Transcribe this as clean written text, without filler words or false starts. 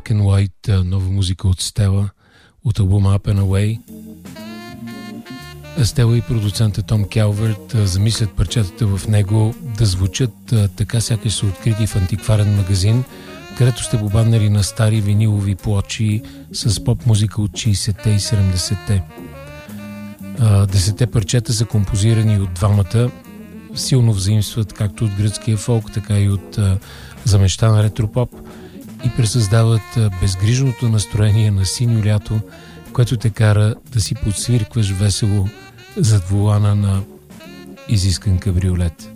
Black and White, нова музика от Стела, от албума Up and Away. Стела и продуцента Том Келверт замислят парчетата в него да звучат така, сякаш са открити в антикварен магазин, където сте попаднали на стари винилови плочи с поп-музика от 60-те и 70-те. 10 парчета са композирани от двамата, силно взаимстват както от гръцкия фолк, така и от замещан ретропоп и пресъздават безгрижното настроение на синьо лято, което те кара да си подсвиркваш весело зад волана на изискан кабриолет.